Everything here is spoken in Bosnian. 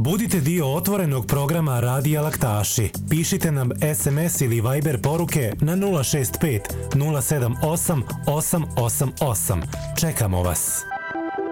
Budite dio otvorenog programa Radija Laktaši. Pišite nam SMS ili Viber poruke na 065 078 888. Čekamo vas.